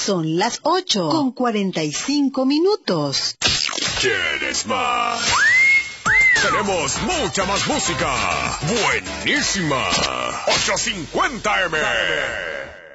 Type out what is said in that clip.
Son las 8:45. ¿Quieres más? Tenemos mucha más música. Buenísima. 850M.